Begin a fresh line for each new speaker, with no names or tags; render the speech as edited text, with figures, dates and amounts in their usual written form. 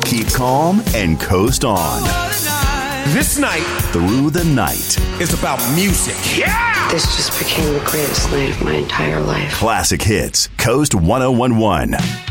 Keep calm and coast on.
This night
Through the night.
is about music. Yeah!
This just became the greatest night of my entire life.
Classic hits. Coast 1011.